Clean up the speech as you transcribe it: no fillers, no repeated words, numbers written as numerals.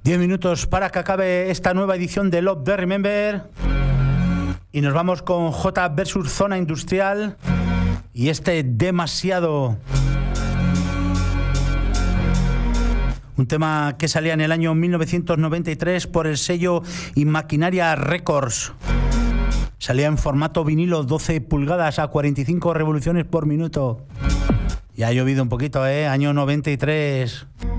10 minutos para que acabe esta nueva edición de Love the Remember. Y nos vamos con J versus Zona Industrial. Y demasiado. Un tema que salía en el año 1993 por el sello Inmaquinaria Records. Salía en formato vinilo 12 pulgadas a 45 revoluciones por minuto. Ya ha llovido un poquito, año 93.